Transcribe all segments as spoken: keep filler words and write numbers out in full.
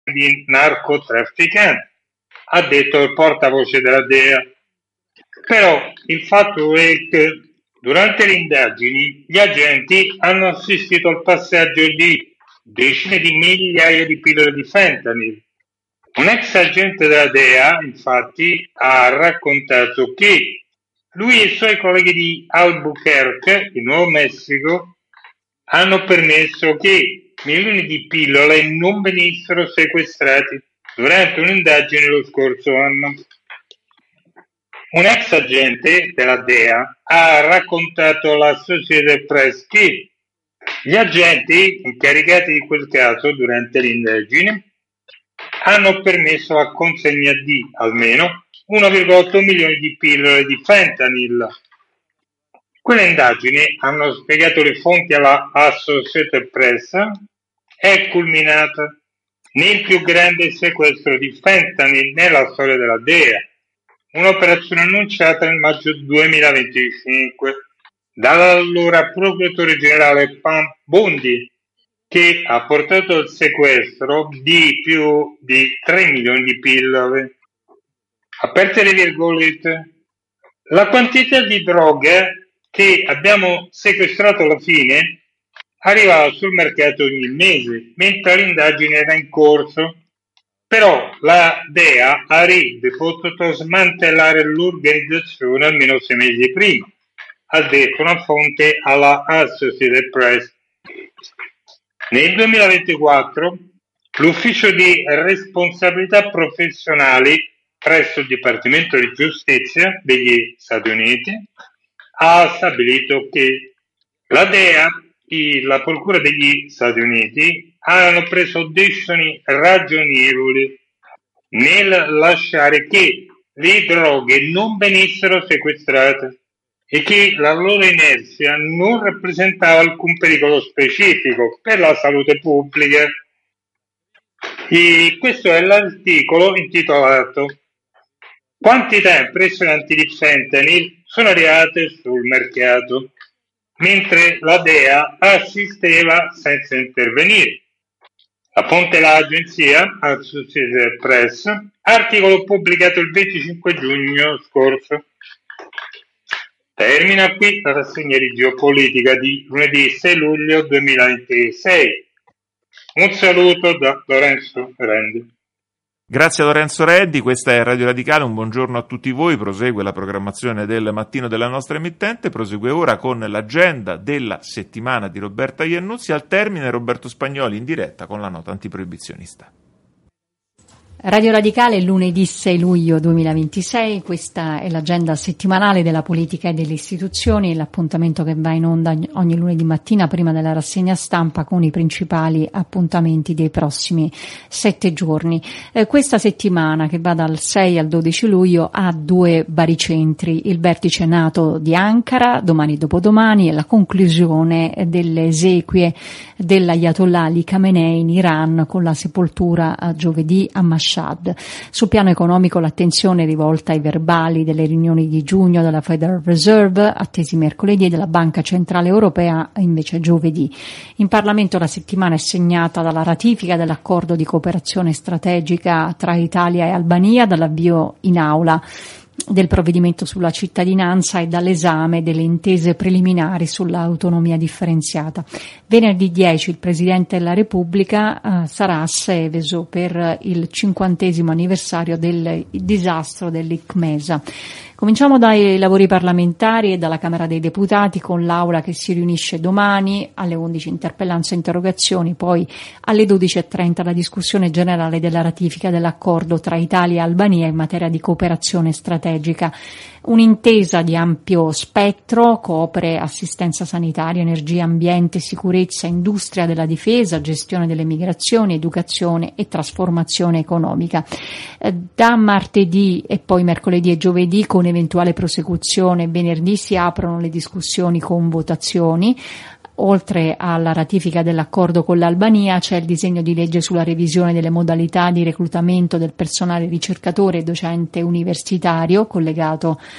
di narcotrafficanti, ha detto il portavoce della D E A. Però il fatto è che durante le indagini gli agenti hanno assistito al passaggio di decine di migliaia di pillole di fentanyl. Un ex agente della D E A, infatti, ha raccontato che lui e i suoi colleghi di Albuquerque, in Nuovo Messico, hanno permesso che milioni di pillole non venissero sequestrati durante un'indagine lo scorso anno. Un ex agente della D E A ha raccontato alla Associated Press che gli agenti incaricati di quel caso durante l'indagine hanno permesso la consegna di almeno uno virgola otto milioni di pillole di fentanyl. Quelle indagini, hanno spiegato le fonti alla Associated Press, è culminata nel più grande sequestro di fentanyl nella storia della D E A. Un'operazione annunciata nel maggio duemilaventicinque dall'allora procuratore generale Pam Bondi, che ha portato al sequestro di più di tre milioni di pillole. Aperte le virgolette, la quantità di droga che abbiamo sequestrato alla fine arrivava sul mercato ogni mese, mentre l'indagine era in corso. Però la D E A avrebbe potuto smantellare l'organizzazione almeno sei mesi prima, ha detto una fonte alla Associated Press. Nel duemilaventiquattro l'ufficio di responsabilità professionali presso il Dipartimento di Giustizia degli Stati Uniti ha stabilito che la D E A e la Procura degli Stati Uniti hanno preso decisioni ragionevoli nel lasciare che le droghe non venissero sequestrate e che la loro inerzia non rappresentava alcun pericolo specifico per la salute pubblica. E questo è l'articolo intitolato "Quantità impressionanti di fentanyl sono arrivate sul mercato", mentre la D E A assisteva senza intervenire. La fonte è l'agenzia Associated Press, articolo pubblicato il venticinque giugno scorso. Termina qui la rassegna di geopolitica di lunedì sei luglio duemilaventisei. Un saluto da Lorenzo Rendi. Grazie a Lorenzo Reddi, questa è Radio Radicale, un buongiorno a tutti voi, prosegue la programmazione del mattino della nostra emittente, prosegue ora con l'agenda della settimana di Roberta Iannuzzi, al termine Roberto Spagnoli in diretta con la nota antiproibizionista. Radio Radicale, lunedì sei luglio duemilaventisei, questa è l'agenda settimanale della politica e delle istituzioni, l'appuntamento che va in onda ogni lunedì mattina prima della rassegna stampa con i principali appuntamenti dei prossimi sette giorni. Eh, questa settimana, che va dal sei al dodici luglio, ha due baricentri: il vertice NATO di Ankara domani e dopodomani e la conclusione delle esequie dell'Ayatollah Ali Khamenei in Iran con la sepoltura a giovedì a Mashhad. Sul piano economico l'attenzione è rivolta ai verbali delle riunioni di giugno della Federal Reserve, attesi mercoledì, e della Banca Centrale Europea invece giovedì. In Parlamento la settimana è segnata dalla ratifica dell'accordo di cooperazione strategica tra Italia e Albania, dall'avvio in aula del provvedimento sulla cittadinanza e dall'esame delle intese preliminari sull'autonomia differenziata. Venerdì dieci il Presidente della Repubblica eh, sarà a Seveso per il cinquantesimo anniversario del disastro dell'Icmesa. Cominciamo dai lavori parlamentari e dalla Camera dei Deputati, con l'Aula che si riunisce domani alle undici, interpellanze e interrogazioni, poi alle dodici e trenta la discussione generale della ratifica dell'accordo tra Italia e Albania in materia di cooperazione strategica. Un'intesa di ampio spettro, copre assistenza sanitaria, energia, ambiente, sicurezza, industria della difesa, gestione delle migrazioni, educazione e trasformazione economica. Da martedì e poi mercoledì e giovedì, con eventuale prosecuzione venerdì, si aprono le discussioni con votazioni. Oltre alla ratifica dell'accordo con l'Albania c'è il disegno di legge sulla revisione delle modalità di reclutamento del personale ricercatore e docente universitario collegato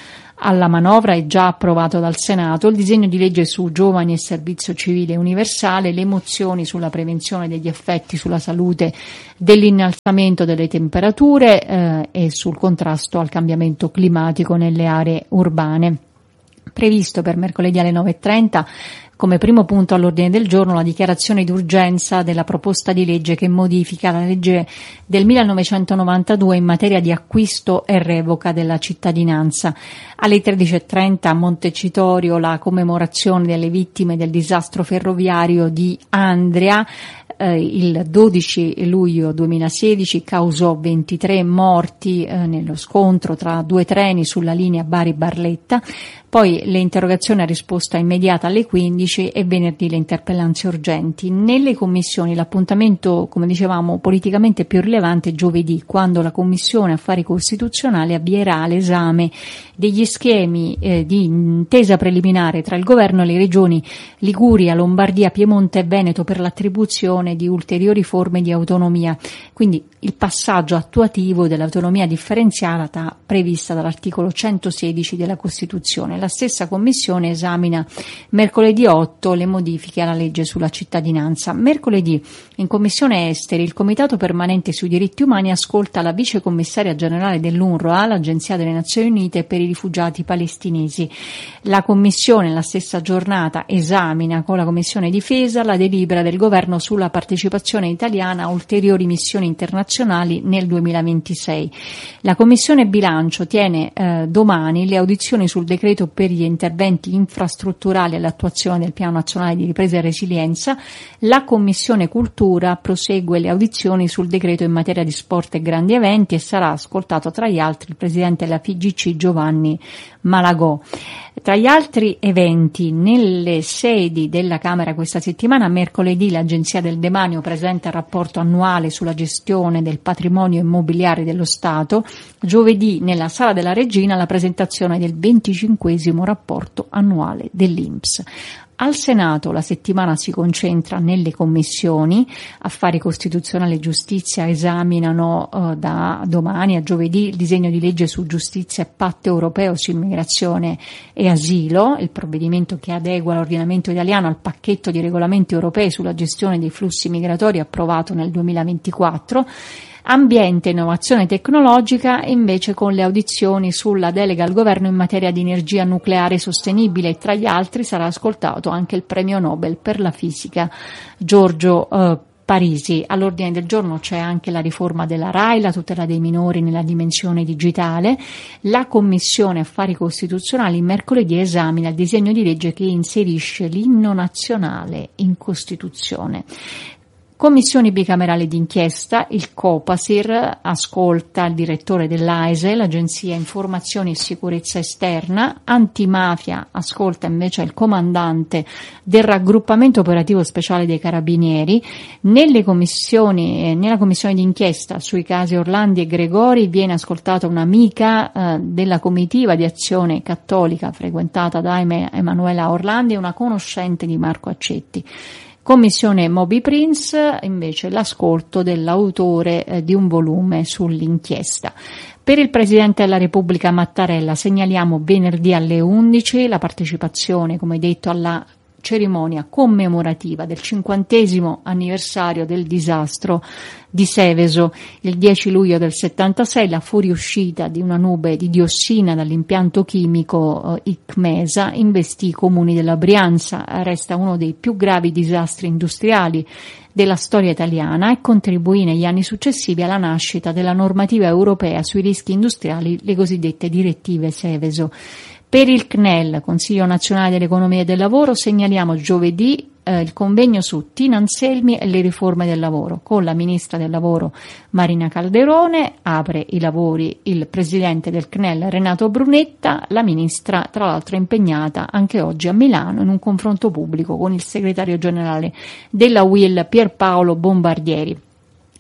alla manovra è già approvato dal Senato il disegno di legge su giovani e servizio civile universale, le mozioni sulla prevenzione degli effetti sulla salute dell'innalzamento delle temperature eh, e sul contrasto al cambiamento climatico nelle aree urbane. Previsto per mercoledì alle nove e trenta come primo punto all'ordine del giorno la dichiarazione d'urgenza della proposta di legge che modifica la legge del millenovecentonovantadue in materia di acquisto e revoca della cittadinanza. Alle tredici e trenta a Montecitorio la commemorazione delle vittime del disastro ferroviario di Andria. Eh, il dodici luglio duemilasedici causò ventitré morti eh, nello scontro tra due treni sulla linea Bari-Barletta. Poi le interrogazioni a risposta immediata alle quindici e venerdì le interpellanze urgenti. Nelle commissioni l'appuntamento, come dicevamo, politicamente più rilevante è giovedì, quando la Commissione Affari Costituzionali avvierà l'esame degli schemi eh, di intesa preliminare tra il Governo e le regioni Liguria, Lombardia, Piemonte e Veneto per l'attribuzione di ulteriori forme di autonomia. Quindi il passaggio attuativo dell'autonomia differenziata prevista dall'articolo centosedici della Costituzione. La stessa Commissione esamina mercoledì otto le modifiche alla legge sulla cittadinanza. Mercoledì in Commissione Esteri il Comitato Permanente sui diritti umani ascolta la Vice Commissaria Generale dell'UNRWA, l'Agenzia delle Nazioni Unite per i rifugiati palestinesi. La Commissione nella stessa giornata esamina con la Commissione Difesa la delibera del Governo sulla partecipazione italiana a ulteriori missioni internazionali nel duemilaventisei. La Commissione Bilancio tiene eh, domani le audizioni sul decreto per gli interventi infrastrutturali all'attuazione del Piano Nazionale di Ripresa e Resilienza. La Commissione Cultura prosegue le audizioni sul decreto in materia di sport e grandi eventi e sarà ascoltato tra gli altri il Presidente della F I G C Giovanni Malagò. Tra gli altri eventi nelle sedi della Camera questa settimana, mercoledì l'Agenzia del Demanio presenta il rapporto annuale sulla gestione del patrimonio immobiliare dello Stato, giovedì nella Sala della Regina la presentazione del venticinquesimo rapporto annuale dell'I N P S. Al Senato la settimana si concentra nelle commissioni. Affari Costituzionali e Giustizia esaminano uh, da domani a giovedì il disegno di legge su giustizia e patto europeo su immigrazione e asilo, il provvedimento che adegua l'ordinamento italiano al pacchetto di regolamenti europei sulla gestione dei flussi migratori approvato nel duemilaventiquattro. Ambiente e innovazione tecnologica invece con le audizioni sulla delega al governo in materia di energia nucleare sostenibile e tra gli altri sarà ascoltato anche il premio Nobel per la fisica Giorgio eh, Parisi. All'ordine del giorno c'è anche la riforma della RAI, la tutela dei minori nella dimensione digitale. La Commissione Affari Costituzionali mercoledì esamina il disegno di legge che inserisce l'inno nazionale in Costituzione. Commissioni bicamerali d'inchiesta, il Copasir ascolta il direttore dell'A I S E, l'Agenzia Informazioni e Sicurezza Esterna, Antimafia ascolta invece il comandante del raggruppamento operativo speciale dei Carabinieri. Nelle commissioni, nella commissione d'inchiesta sui casi Orlandi e Gregori viene ascoltata un'amica eh, della comitiva di Azione Cattolica frequentata da Emanuela Orlandi e una conoscente di Marco Accetti. Commissione Moby Prince, invece l'ascolto dell'autore eh, di un volume sull'inchiesta. Per il Presidente della Repubblica Mattarella segnaliamo venerdì alle undici la partecipazione, come detto, alla cerimonia commemorativa del cinquantesimo anniversario del disastro di Seveso. Il dieci luglio del settantasei la fuoriuscita di una nube di diossina dall'impianto chimico eh, Icmesa investì i comuni della Brianza. Resta uno dei più gravi disastri industriali della storia italiana e contribuì negli anni successivi alla nascita della normativa europea sui rischi industriali, le cosiddette direttive Seveso. Per il C N E L, Consiglio Nazionale dell'Economia e del Lavoro, segnaliamo giovedì eh, il convegno su Tina Anselmi e le riforme del lavoro. Con la Ministra del Lavoro Marina Calderone apre i lavori il Presidente del C N E L Renato Brunetta, la Ministra tra l'altro è impegnata anche oggi a Milano in un confronto pubblico con il Segretario Generale della U I L Pierpaolo Bombardieri.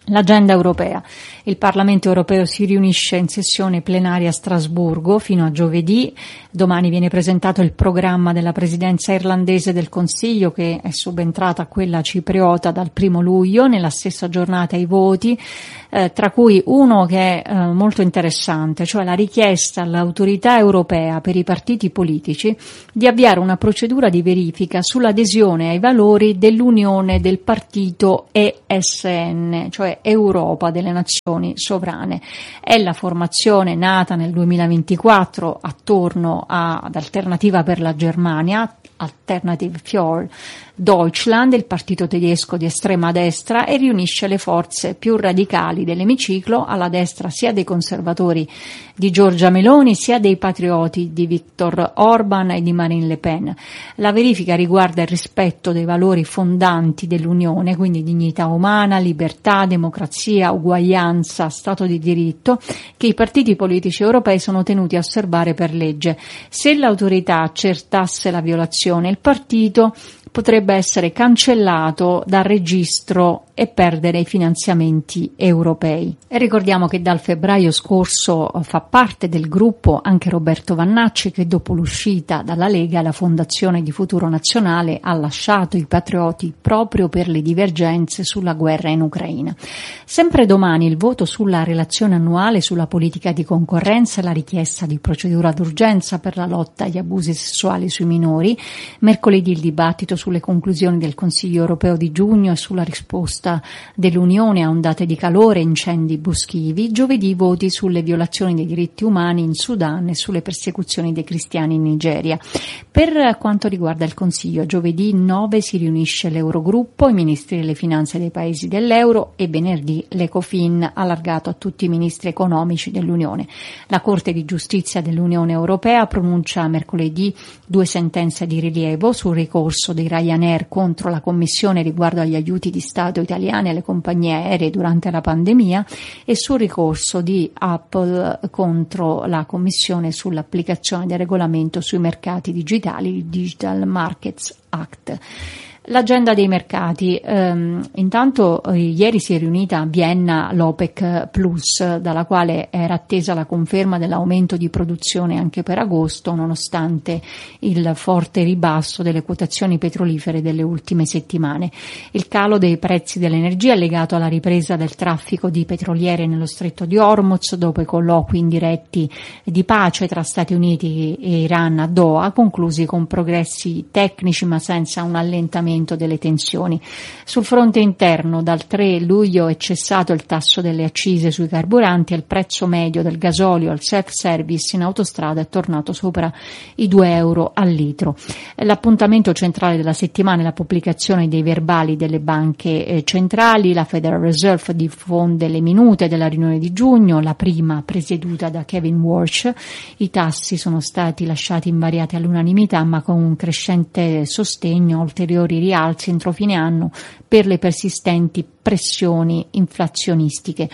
L'agenda europea. Il Parlamento europeo si riunisce in sessione plenaria a Strasburgo fino a giovedì. Domani viene presentato il programma della presidenza irlandese del Consiglio, che è subentrata a quella cipriota dal primo luglio, nella stessa giornata i voti, eh, tra cui uno che è eh, molto interessante, cioè la richiesta all'autorità europea per i partiti politici di avviare una procedura di verifica sull'adesione ai valori dell'Unione del partito E S N, cioè Europa delle Nazioni Sovrane. È la formazione nata nel duemilaventiquattro attorno a, ad Alternativa per la Germania, Alternative für Deutschland, il partito tedesco di estrema destra, e riunisce le forze più radicali dell'emiciclo, alla destra sia dei conservatori di Giorgia Meloni sia dei patrioti di Viktor Orban e di Marine Le Pen. La verifica riguarda il rispetto dei valori fondanti dell'Unione, quindi dignità umana, libertà, democrazia, uguaglianza, Stato di diritto, che i partiti politici europei sono tenuti a osservare per legge. Se l'autorità accertasse la violazione, il partito potrebbe essere cancellato dal registro e perdere i finanziamenti europei. E ricordiamo che dal febbraio scorso fa parte del gruppo anche Roberto Vannacci, che dopo l'uscita dalla Lega e la Fondazione di Futuro Nazionale ha lasciato i Patrioti proprio per le divergenze sulla guerra in Ucraina. Sempre domani il voto sulla relazione annuale sulla politica di concorrenza e la richiesta di procedura d'urgenza per la lotta agli abusi sessuali sui minori. Mercoledì il dibattito sulle conclusioni del Consiglio europeo di giugno e sulla risposta dell'Unione a ondate di calore e incendi boschivi. Giovedì i voti sulle violazioni dei diritti umani in Sudan e sulle persecuzioni dei cristiani in Nigeria. Per quanto riguarda il Consiglio, giovedì nove si riunisce l'Eurogruppo, i ministri delle finanze dei paesi dell'euro, e venerdì l'Ecofin, allargato a tutti i ministri economici dell'Unione. La Corte di Giustizia dell'Unione Europea pronuncia mercoledì due sentenze di rilievo sul ricorso dei Ryanair contro la Commissione riguardo agli aiuti di Stato italiani alle compagnie aeree durante la pandemia e sul ricorso di Apple contro la Commissione sull'applicazione del regolamento sui mercati digitali, il Digital Markets Act. L'agenda dei mercati. Ehm, intanto eh, ieri si è riunita a Vienna l'OPEC Plus, dalla quale era attesa la conferma dell'aumento di produzione anche per agosto, nonostante il forte ribasso delle quotazioni petrolifere delle ultime settimane. Il calo dei prezzi dell'energia è legato alla ripresa del traffico di petroliere nello stretto di Hormuz dopo i colloqui indiretti di pace tra Stati Uniti e Iran a Doha, conclusi con progressi tecnici ma senza un allentamento delle tensioni. Sul fronte interno, dal tre luglio è cessato il tasso delle accise sui carburanti e il prezzo medio del gasolio al self-service in autostrada è tornato sopra i due euro al litro. L'appuntamento centrale della settimana è la pubblicazione dei verbali delle banche centrali. La Federal Reserve diffonde le minute della riunione di giugno, la prima presieduta da Kevin Warsh. I tassi sono stati lasciati invariati all'unanimità, ma con un crescente sostegno a ulteriori rialzi entro fine anno per le persistenti pressioni inflazionistiche.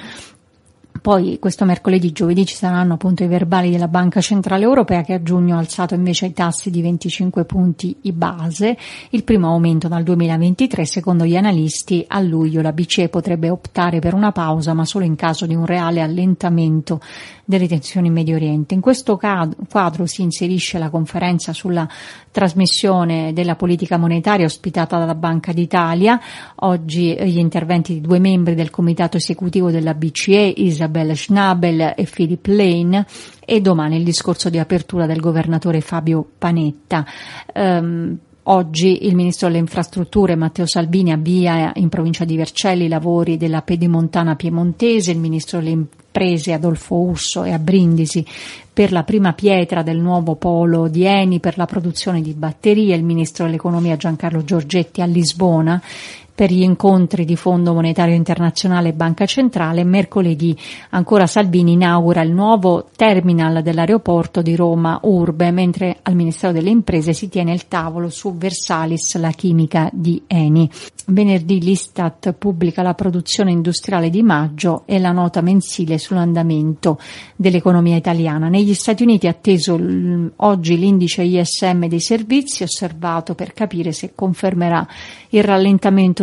Poi questo mercoledì, giovedì, ci saranno appunto i verbali della Banca Centrale Europea, che a giugno ha alzato invece i tassi di venticinque punti i base, il primo aumento dal duemilaventitré. Secondo gli analisti a luglio la B C E potrebbe optare per una pausa, ma solo in caso di un reale allentamento delle tensioni in Medio Oriente. In questo quadro si inserisce la conferenza sulla trasmissione della politica monetaria ospitata dalla Banca d'Italia. Oggi gli interventi di due membri del comitato esecutivo della B C E, Isabel Schnabel e Philip Lane, e domani il discorso di apertura del governatore Fabio Panetta. Um, Oggi il ministro delle infrastrutture Matteo Salvini avvia in provincia di Vercelli i lavori della Pedemontana Piemontese, il ministro delle imprese Adolfo Urso è a Brindisi per la prima pietra del nuovo polo di Eni per la produzione di batterie, il ministro dell'economia Giancarlo Giorgetti a Lisbona per gli incontri di Fondo Monetario Internazionale e Banca Centrale. Mercoledì ancora Salvini inaugura il nuovo terminal dell'aeroporto di Roma Urbe, mentre al Ministero delle Imprese si tiene il tavolo su Versalis, la chimica di Eni. Venerdì l'Istat pubblica la produzione industriale di maggio e la nota mensile sull'andamento dell'economia italiana. Negli Stati Uniti è atteso l- oggi l'indice I S M dei servizi osservato per capire se confermerà il rallentamento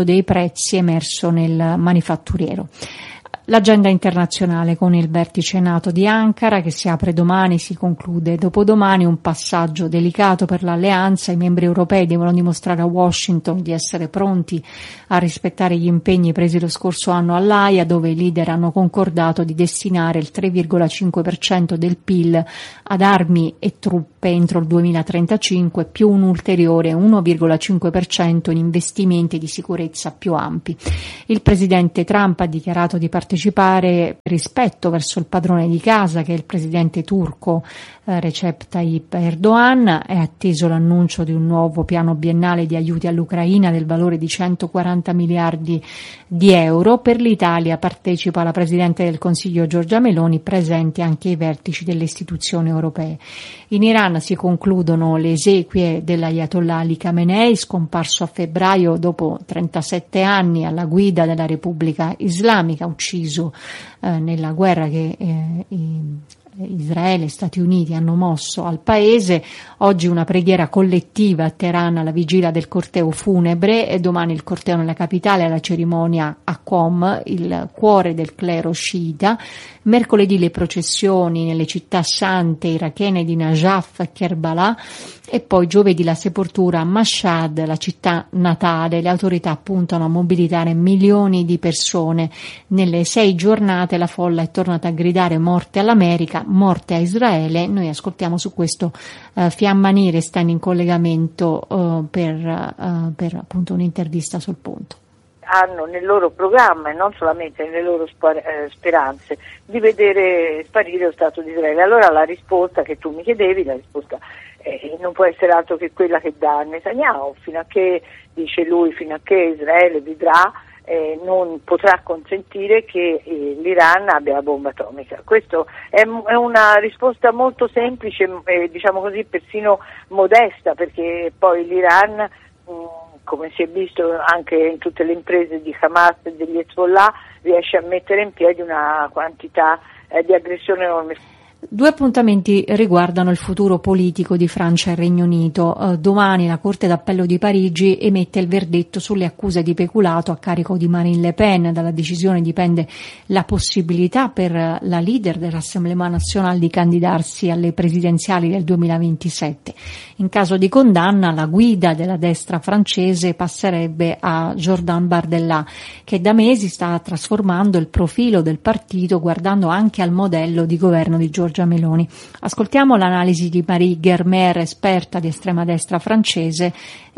dei prezzi emerso nel manifatturiero. L'agenda internazionale con il vertice NATO di Ankara che si apre domani, si conclude dopodomani, un passaggio delicato per l'alleanza. I membri europei devono dimostrare a Washington di essere pronti a rispettare gli impegni presi lo scorso anno all'Aia, dove i leader hanno concordato di destinare il tre virgola cinque per cento del P I L ad armi e truppe entro il duemilatrentacinque, più un ulteriore uno virgola cinque per cento in investimenti di sicurezza più ampi. Il presidente Trump ha dichiarato di partecipare partecipare rispetto verso il padrone di casa, che è il presidente turco eh, Recep Tayyip Erdogan. È atteso l'annuncio di un nuovo piano biennale di aiuti all'Ucraina del valore di centoquaranta miliardi di euro. Per l'Italia partecipa la Presidente del Consiglio Giorgia Meloni, presenti anche i vertici delle istituzioni europee. In Iran si concludono le esequie dell'Ayatollah Ali Khamenei, scomparso a febbraio dopo trentasette anni alla guida della Repubblica Islamica, ucciso eh, nella guerra che eh, i, Israele e Stati Uniti hanno mosso al paese. Oggi una preghiera collettiva a Teheran alla vigilia del corteo funebre e domani il corteo nella capitale, la cerimonia a Qom, il cuore del clero sciita. Mercoledì le processioni nelle città sante irachene di Najaf e Kerbala e poi giovedì la sepoltura a Mashhad, la città natale. Le autorità puntano a mobilitare milioni di persone. Nelle sei giornate la folla è tornata a gridare morte all'America, morte a Israele. Noi ascoltiamo su questo uh, Fiamma Nera, stanno in collegamento uh, per, uh, per appunto un'intervista sul punto. Hanno nel loro programma e non solamente nelle loro spar- eh, speranze di vedere sparire lo Stato di Israele. Allora la risposta che tu mi chiedevi, la risposta eh, non può essere altro che quella che dà Netanyahu, fino a che, dice lui, fino a che Israele vivrà eh, non potrà consentire che eh, l'Iran abbia la bomba atomica. Questa è, è una risposta molto semplice, eh, diciamo così, persino modesta, perché poi l'Iran mh, come si è visto anche in tutte le imprese di Hamas e degli Hezbollah, riesce a mettere in piedi una quantità eh, di aggressione enorme. Due appuntamenti riguardano il futuro politico di Francia e Regno Unito. Eh, domani la Corte d'Appello di Parigi emette il verdetto sulle accuse di peculato a carico di Marine Le Pen. Dalla decisione dipende la possibilità per la leader del Rassemblement National di candidarsi alle presidenziali del duemilaventisette. In caso di condanna, la guida della destra francese passerebbe a Jordan Bardella, che da mesi sta trasformando il profilo del partito guardando anche al modello di governo di Giorgia Meloni. Ascoltiamo l'analisi di Marie Germer, esperta di estrema destra francese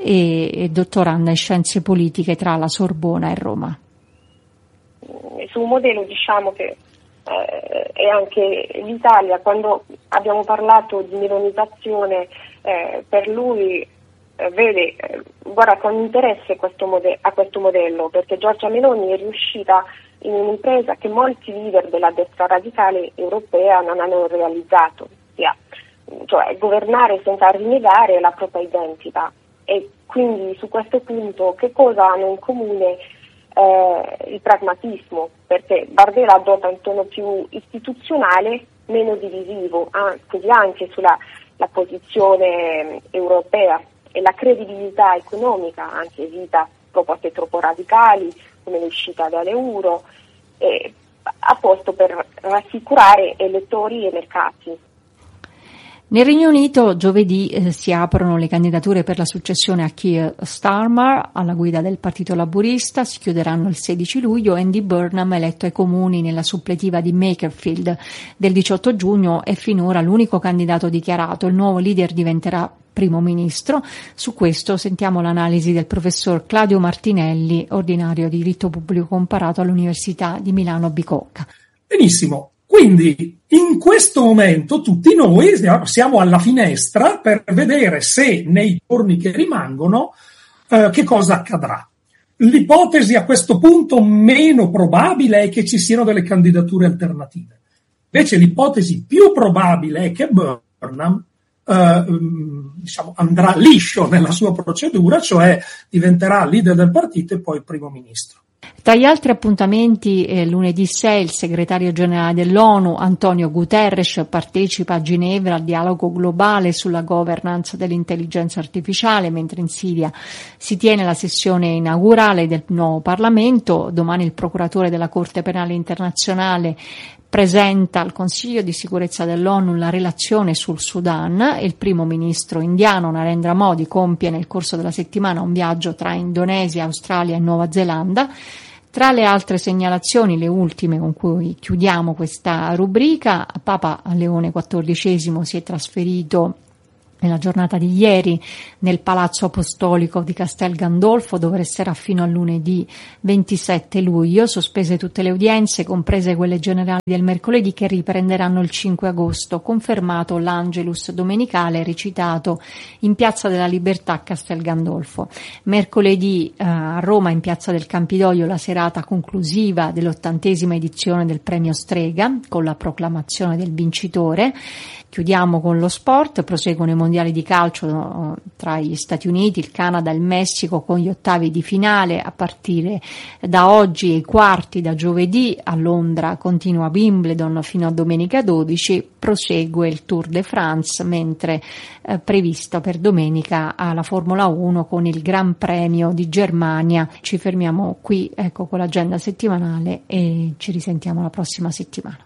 e, e dottoranda in scienze politiche tra la Sorbona e Roma. Su un modello, diciamo che eh, è anche l'Italia, quando abbiamo parlato di melonizzazione, eh, per lui eh, vede, eh, guarda con interesse questo mode- a questo modello, perché Giorgia Meloni è riuscita in un'impresa che molti leader della destra radicale europea non hanno realizzato, sia, cioè governare senza rinnegare la propria identità. E quindi su questo punto che cosa hanno in comune? Eh, il pragmatismo, perché Bardella adotta un tono più istituzionale, meno divisivo, ah, quindi anche sulla la posizione europea e la credibilità economica, anche evita proposte troppo radicali come l'uscita dall'euro, eh, a posto per rassicurare elettori e mercati. Nel Regno Unito giovedì eh, si aprono le candidature per la successione a Keir Starmer alla guida del Partito Laburista. Si chiuderanno il sedici luglio. Andy Burnham, eletto ai comuni nella suppletiva di Makerfield del diciotto giugno, è finora l'unico candidato dichiarato. Il nuovo leader diventerà primo ministro. Su questo sentiamo l'analisi del professor Claudio Martinelli, ordinario di diritto pubblico comparato all'Università di Milano Bicocca. Benissimo. Quindi in questo momento tutti noi siamo alla finestra per vedere se nei giorni che rimangono eh, che cosa accadrà. L'ipotesi a questo punto meno probabile è che ci siano delle candidature alternative. Invece l'ipotesi più probabile è che Burnham eh, diciamo, andrà liscio nella sua procedura, cioè diventerà leader del partito e poi primo ministro. Tra gli altri appuntamenti, eh, lunedì sei il segretario generale dell'ONU Antonio Guterres partecipa a Ginevra al dialogo globale sulla governance dell'intelligenza artificiale, mentre in Siria si tiene la sessione inaugurale del nuovo Parlamento. Domani il procuratore della Corte Penale Internazionale presenta al Consiglio di sicurezza dell'ONU la relazione sul Sudan e il primo ministro indiano Narendra Modi compie nel corso della settimana un viaggio tra Indonesia, Australia e Nuova Zelanda. Tra le altre segnalazioni, le ultime con cui chiudiamo questa rubrica, Papa Leone quattordicesimo si è trasferito nella giornata di ieri nel Palazzo Apostolico di Castel Gandolfo, dove resterà fino a lunedì ventisette luglio, sospese tutte le udienze, comprese quelle generali del mercoledì, che riprenderanno il cinque agosto, confermato l'Angelus domenicale recitato in Piazza della Libertà a Castel Gandolfo. Mercoledì eh, a Roma, in Piazza del Campidoglio, la serata conclusiva dell'ottantesima edizione del Premio Strega, con la proclamazione del vincitore. Chiudiamo con lo sport, proseguono i mondiali di calcio tra gli Stati Uniti, il Canada e il Messico con gli ottavi di finale a partire da oggi e i quarti da giovedì. A Londra continua Wimbledon fino a domenica dodici, prosegue il Tour de France, mentre eh, previsto per domenica alla Formula uno con il Gran Premio di Germania. Ci fermiamo qui, ecco, con l'agenda settimanale e ci risentiamo la prossima settimana.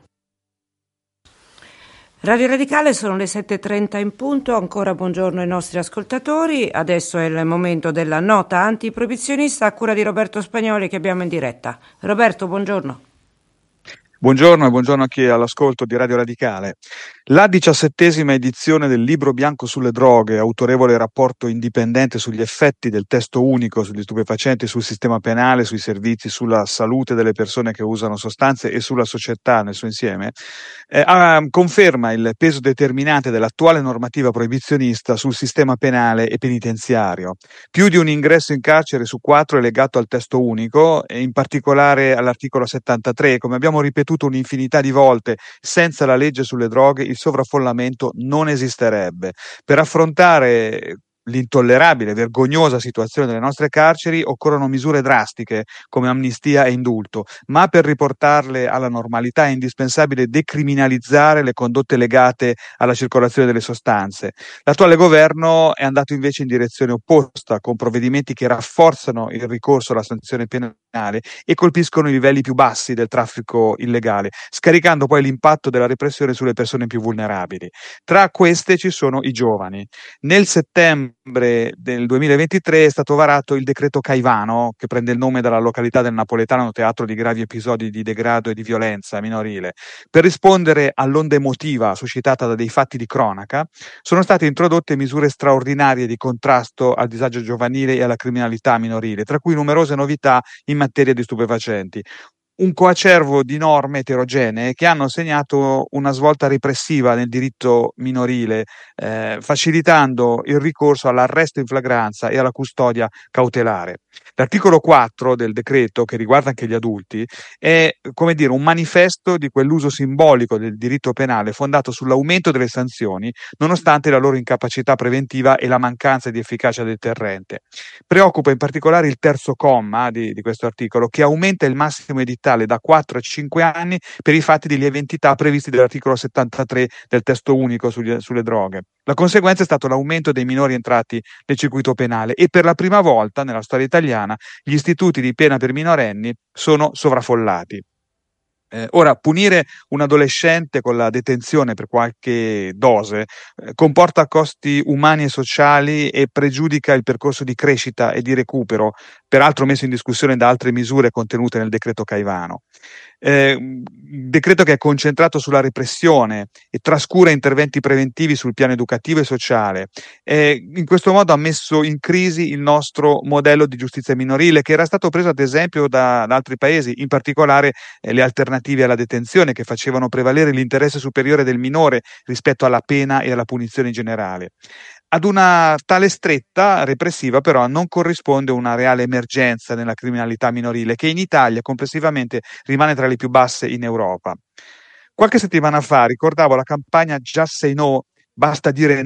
Radio Radicale, sono le sette e trenta in punto, ancora buongiorno ai nostri ascoltatori. Adesso è il momento della nota antiproibizionista a cura di Roberto Spagnoli, che abbiamo in diretta. Roberto, buongiorno. Buongiorno e buongiorno a chi è all'ascolto di Radio Radicale. La diciassettesima edizione del Libro Bianco sulle droghe, autorevole rapporto indipendente sugli effetti del testo unico sugli stupefacenti, sul sistema penale, sui servizi, sulla salute delle persone che usano sostanze e sulla società nel suo insieme, eh, ah, conferma il peso determinante dell'attuale normativa proibizionista sul sistema penale e penitenziario. Più di un ingresso in carcere su quattro è legato al testo unico, e in particolare all'articolo settantatré. Come abbiamo ripetuto un'infinità di volte, senza la legge sulle droghe il sovraffollamento non esisterebbe. Per affrontare l'intollerabile, vergognosa situazione delle nostre carceri occorrono misure drastiche come amnistia e indulto, ma per riportarle alla normalità è indispensabile decriminalizzare le condotte legate alla circolazione delle sostanze. L'attuale governo è andato invece in direzione opposta, con provvedimenti che rafforzano il ricorso alla sanzione penale e colpiscono i livelli più bassi del traffico illegale, scaricando poi l'impatto della repressione sulle persone più vulnerabili. Tra queste ci sono i giovani. Nel settembre del duemilaventitré è stato varato il decreto Caivano, che prende il nome dalla località del napoletano teatro di gravi episodi di degrado e di violenza minorile. Per rispondere all'onda emotiva suscitata da dei fatti di cronaca, sono state introdotte misure straordinarie di contrasto al disagio giovanile e alla criminalità minorile, tra cui numerose novità in materia di stupefacenti. Un coacervo di norme eterogenee che hanno segnato una svolta repressiva nel diritto minorile, eh, facilitando il ricorso all'arresto in flagranza e alla custodia cautelare. L'articolo quattro del decreto, che riguarda anche gli adulti, è, come dire, un manifesto di quell'uso simbolico del diritto penale fondato sull'aumento delle sanzioni, nonostante la loro incapacità preventiva e la mancanza di efficacia deterrente. Preoccupa in particolare il terzo comma di, di questo articolo, che aumenta il massimo edittale da quattro a cinque anni per i fatti di lieve entità previsti dall'articolo settantatré del testo unico sugli, sulle droghe. La conseguenza è stato l'aumento dei minori entrati nel circuito penale e per la prima volta nella storia italiana gli istituti di pena per minorenni sono sovraffollati. Eh, ora, punire un adolescente con la detenzione per qualche dose eh, comporta costi umani e sociali e pregiudica il percorso di crescita e di recupero, peraltro messo in discussione da altre misure contenute nel decreto Caivano. Eh, decreto che è concentrato sulla repressione e trascura interventi preventivi sul piano educativo e sociale. Eh, in questo modo ha messo in crisi il nostro modello di giustizia minorile, che era stato preso ad esempio da, da altri paesi, in particolare eh, le alternative alla detenzione, che facevano prevalere l'interesse superiore del minore rispetto alla pena e alla punizione in generale. Ad una tale stretta repressiva però non corrisponde una reale emergenza nella criminalità minorile, che in Italia complessivamente rimane tra le più basse in Europa. Qualche settimana fa ricordavo la campagna Just Say No, basta dire no,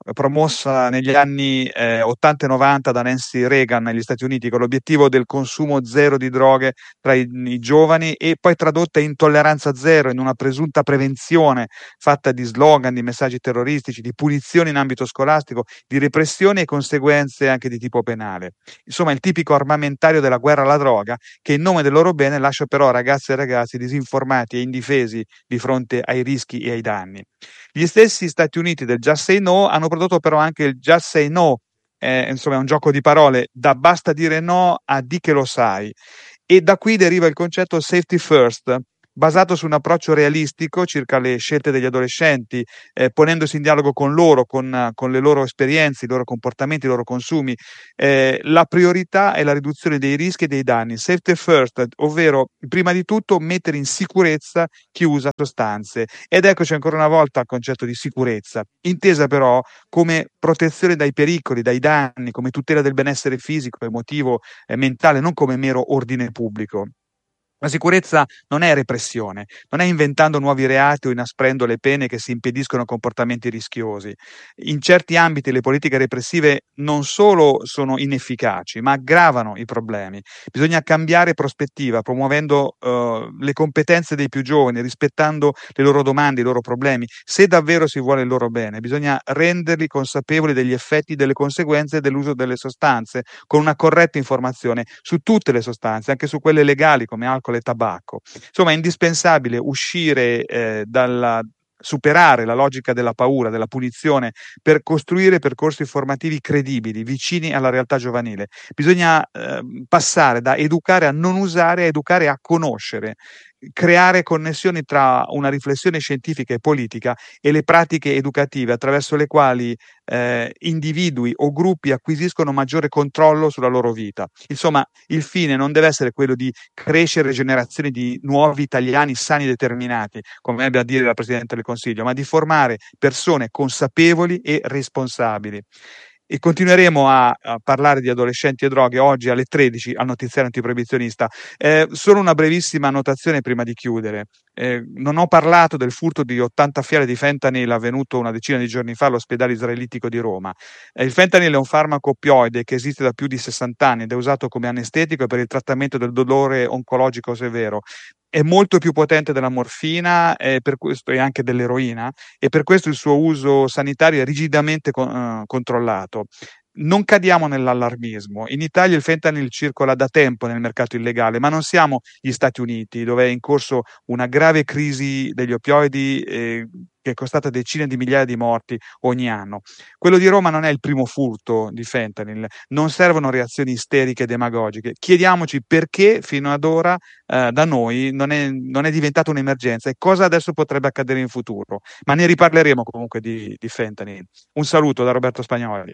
promossa negli anni eh, ottanta e novanta da Nancy Reagan negli Stati Uniti con l'obiettivo del consumo zero di droghe tra i, i giovani, e poi tradotta in tolleranza zero, in una presunta prevenzione fatta di slogan, di messaggi terroristici, di punizioni in ambito scolastico, di repressioni e conseguenze anche di tipo penale. Insomma, il tipico armamentario della guerra alla droga che in nome del loro bene lascia però ragazze e ragazzi disinformati e indifesi di fronte ai rischi e ai danni. Gli stessi Stati Uniti del Just Say No hanno prodotto però anche il Just Say No, eh, insomma è un gioco di parole, da basta dire no a di che lo sai, e da qui deriva il concetto safety first, basato su un approccio realistico circa le scelte degli adolescenti, eh, ponendosi in dialogo con loro, con, con le loro esperienze, i loro comportamenti, i loro consumi. Eh, la priorità è la riduzione dei rischi e dei danni. Safety first, ovvero prima di tutto mettere in sicurezza chi usa sostanze. Ed eccoci ancora una volta al concetto di sicurezza, intesa però come protezione dai pericoli, dai danni, come tutela del benessere fisico, emotivo, eh, mentale, non come mero ordine pubblico. La sicurezza non è repressione, non è inventando nuovi reati o inasprendo le pene che si impediscono comportamenti rischiosi. In certi ambiti le politiche repressive non solo sono inefficaci, ma aggravano i problemi. Bisogna cambiare prospettiva, promuovendo uh, le competenze dei più giovani, rispettando le loro domande, i loro problemi. Se davvero si vuole il loro bene, bisogna renderli consapevoli degli effetti e delle conseguenze dell'uso delle sostanze, con una corretta informazione su tutte le sostanze, anche su quelle legali come alcol e tabacco. Insomma, è indispensabile uscire eh, dalla superare la logica della paura, della punizione, per costruire percorsi formativi credibili, vicini alla realtà giovanile. Bisogna eh, passare da educare a non usare a educare a conoscere, creare connessioni tra una riflessione scientifica e politica e le pratiche educative attraverso le quali eh, individui o gruppi acquisiscono maggiore controllo sulla loro vita. Insomma, il fine non deve essere quello di crescere generazioni di nuovi italiani sani e determinati, come ebbe a dire la Presidente del Consiglio, ma di formare persone consapevoli e responsabili. E continueremo a, a parlare di adolescenti e droghe oggi alle tredici al notiziario antiproibizionista. Eh, solo una brevissima annotazione prima di chiudere. Eh, non ho parlato del furto di ottanta fiale di fentanyl avvenuto una decina di giorni fa all'ospedale israelitico di Roma. Eh, il fentanyl è un farmaco oppioide che esiste da più di sessanta anni ed è usato come anestetico e per il trattamento del dolore oncologico severo. È molto più potente della morfina e, per questo, e anche dell'eroina, e per questo il suo uso sanitario è rigidamente con, uh, controllato. Non cadiamo nell'allarmismo. In Italia il fentanyl circola da tempo nel mercato illegale, ma non siamo gli Stati Uniti, dove è in corso una grave crisi degli oppioidi eh, che è costata decine di migliaia di morti ogni anno. Quello di Roma non è il primo furto di fentanyl, non servono reazioni isteriche e demagogiche. Chiediamoci perché fino ad ora eh, da noi non è, non è diventata un'emergenza e cosa adesso potrebbe accadere in futuro. Ma ne riparleremo comunque di, di fentanyl. Un saluto da Roberto Spagnoli.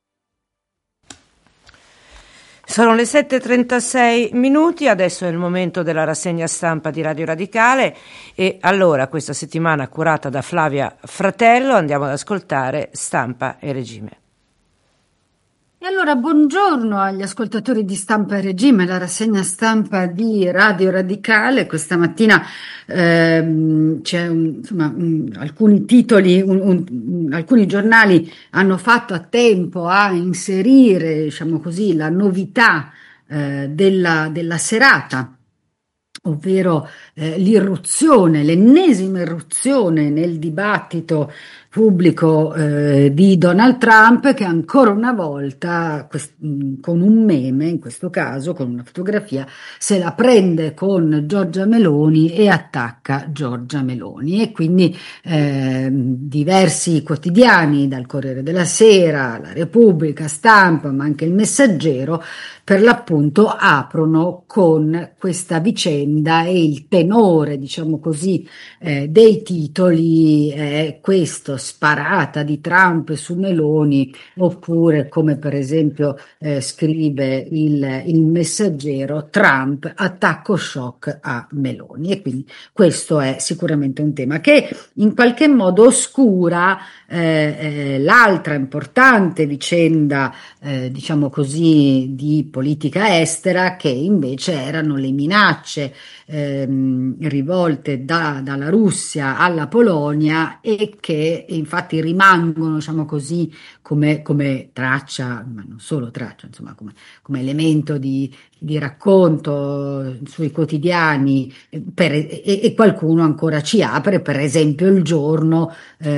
Sono le sette e trentasei minuti, adesso è il momento della rassegna stampa di Radio Radicale e allora questa settimana curata da Flavia Fratello andiamo ad ascoltare Stampa e Regime. E allora buongiorno agli ascoltatori di Stampa e Regime, la rassegna stampa di Radio Radicale. Questa mattina ehm, c'è un, insomma, un, alcuni titoli, un, un, alcuni giornali hanno fatto a tempo a inserire, diciamo così, la novità eh, della, della serata, ovvero eh, l'irruzione, l'ennesima irruzione nel dibattito pubblico eh, di Donald Trump, che ancora una volta quest- con un meme, in questo caso con una fotografia, se la prende con Giorgia Meloni e attacca Giorgia Meloni. E quindi eh, diversi quotidiani, dal Corriere della Sera, la Repubblica, Stampa, ma anche il Messaggero, per l'appunto aprono con questa vicenda, e il tenore, diciamo così, eh, dei titoli è questo: sparata di Trump su Meloni, oppure, come per esempio eh, scrive il, il Messaggero, Trump attacco shock a Meloni. E quindi questo è sicuramente un tema che in qualche modo oscura eh, eh, l'altra importante vicenda, eh, diciamo così, di politica estera, che invece erano le minacce ehm, rivolte da, dalla Russia alla Polonia e che infatti rimangono, diciamo così, come, come traccia, ma non solo traccia, insomma, come, come elemento di, di racconto sui quotidiani, per, e, e qualcuno ancora ci apre, per esempio Il Giorno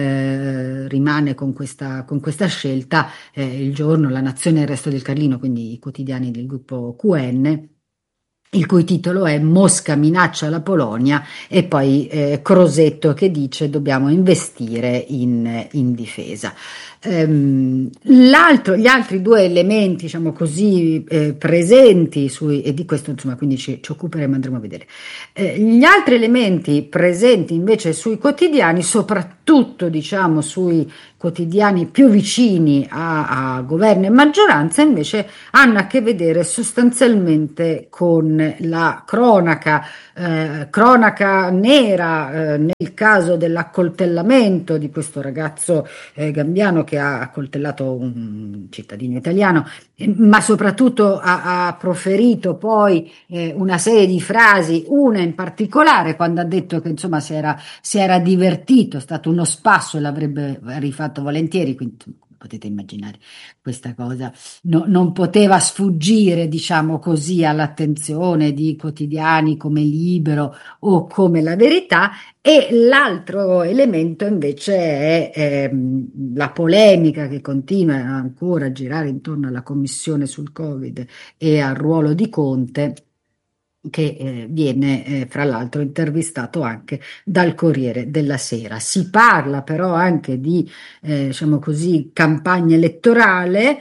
eh, rimane con questa, con questa scelta, eh, Il Giorno, La Nazione e il Resto del Carlino, quindi i quotidiani del gruppo Q N, il cui titolo è Mosca minaccia la Polonia, e poi eh, Crosetto che dice dobbiamo investire in, in difesa. Ehm, l'altro, gli altri due elementi, diciamo così, eh, presenti sui, e di questo insomma quindi ci, ci occuperemo, andremo a vedere. Eh, gli altri elementi presenti invece sui quotidiani, soprattutto diciamo sui quotidiani più vicini a, a governo e maggioranza, invece hanno a che vedere sostanzialmente con la cronaca, eh, cronaca nera, eh, nel caso dell'accoltellamento di questo ragazzo eh, gambiano che ha accoltellato un cittadino italiano, eh, ma soprattutto ha, ha proferito poi eh, una serie di frasi, una in particolare quando ha detto che insomma si era, si era divertito, è stato uno spasso e l'avrebbe rifatto volentieri, quindi potete immaginare questa cosa no, non poteva sfuggire, diciamo così, all'attenzione di quotidiani come Libero o come La Verità. E l'altro elemento invece è ehm, la polemica che continua ancora a girare intorno alla commissione sul Covid e al ruolo di Conte, che eh, viene eh, fra l'altro intervistato anche dal Corriere della Sera. Si parla però anche di eh, diciamo così campagna elettorale,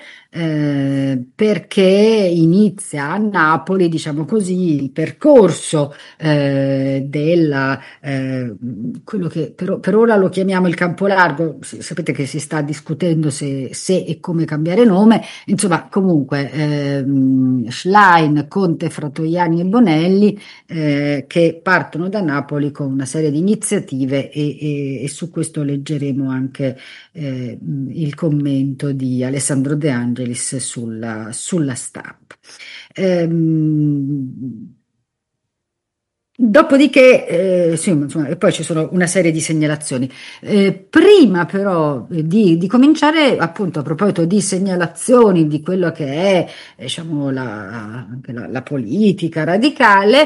eh, perché inizia a Napoli, diciamo così, il percorso eh, della eh, quello che per, per ora lo chiamiamo il campo largo. Sapete che si sta discutendo se, se e come cambiare nome, insomma comunque ehm, Schlein, Conte, Fratoiani e Bonelli Eh, che partono da Napoli con una serie di iniziative e, e, e su questo leggeremo anche eh, il commento di Alessandro De Angelis sulla, sulla stampa. Ehm, Dopodiché, eh, sì, insomma, e poi ci sono una serie di segnalazioni. Eh, prima però di, di cominciare, appunto, a proposito di segnalazioni di quello che è, eh, diciamo, la, anche la, la politica radicale,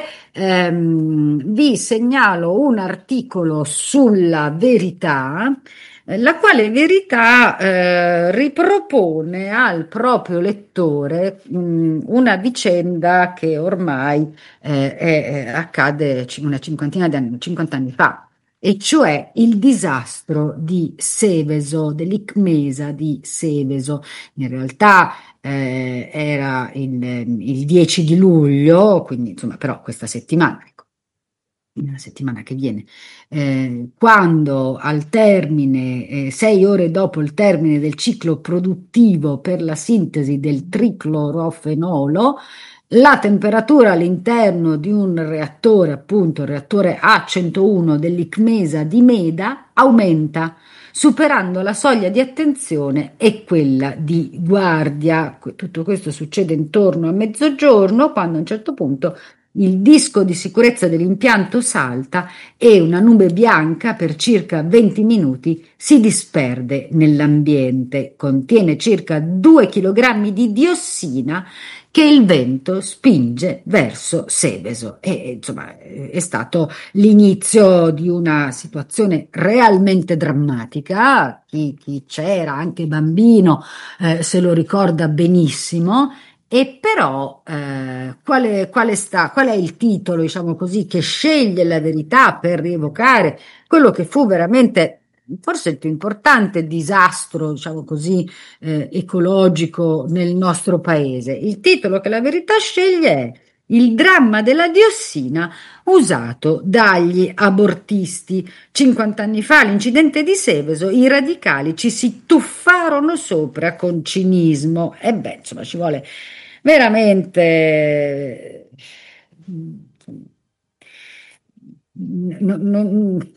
ehm, vi segnalo un articolo sulla Verità, la quale Verità eh, ripropone al proprio lettore mh, una vicenda che ormai eh, è, accade una cinquantina di anni, cinquanta anni fa, e cioè il disastro di Seveso, dell'Icmesa di Seveso. In realtà eh, era il, il dieci di luglio, quindi insomma però questa settimana, nella settimana che viene, eh, quando al termine, eh, sei ore dopo il termine del ciclo produttivo per la sintesi del triclorofenolo, la temperatura all'interno di un reattore, appunto il reattore A centouno dell'Icmesa di Meda, aumenta, superando la soglia di attenzione e quella di guardia. Tutto questo succede intorno a mezzogiorno, quando a un certo punto il disco di sicurezza dell'impianto salta e una nube bianca per circa venti minuti si disperde nell'ambiente. Contiene circa due chilogrammi di diossina che il vento spinge verso Seveso. E insomma è stato l'inizio di una situazione realmente drammatica. Chi, chi c'era, anche bambino, eh, se lo ricorda benissimo. E però eh, quale, quale, sta, qual è il titolo, diciamo così, che sceglie La Verità per rievocare quello che fu veramente forse il più importante disastro, diciamo così, eh, ecologico nel nostro paese? Il titolo che La Verità sceglie è Il dramma della diossina usato dagli abortisti. cinquanta anni fa, l'incidente di Seveso, i radicali ci si tuffarono sopra con cinismo. E beh, insomma, ci vuole veramente non, non,